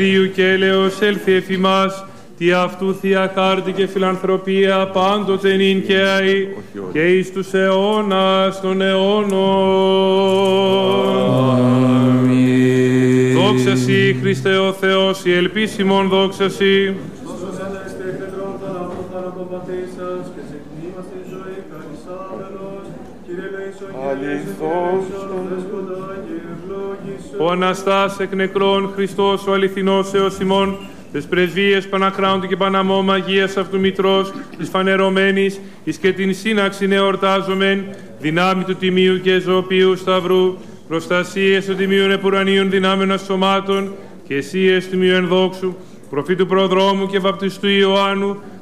Θείου και έλεος έλθει εφ' ημάς, τι αυτού θεία χάρτη και φιλανθρωπία πάντοτε νυν και αεί, και εις τους αιώνας των αιώνων. Αμήν. Δόξα Σοι, Χριστέ ο Θεός, η ελπίσιμον δόξα Σοι. Ο Αναστάς εκ νεκρών Χριστός ο αληθινός Θεός ημών, τες πρεσβείες Παναχράντου και Παναμώ Αγίας αυτού Μητρός, της φανερωμένης, εις και την σύναξην εορτάζομεν, δυνάμει του Τιμίου και Ζωοποιού Σταυρού, προστασίες του Τιμίων Επουρανίων δυνάμεων σωμάτων, και εσίες του Τιμίου Ενδόξου, προφήτου Προδρόμου και Βαπτιστού Ιωάννου,